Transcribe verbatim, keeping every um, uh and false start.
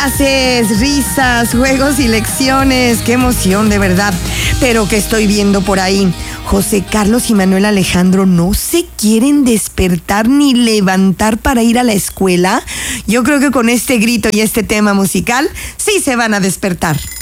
clases, risas, juegos y lecciones. ¡Qué emoción, de verdad! Pero que estoy viendo por ahí, José Carlos y Manuel Alejandro no se quieren despertar ni levantar para ir a la escuela. Yo creo que con este grito y este tema musical sí se van a despertar.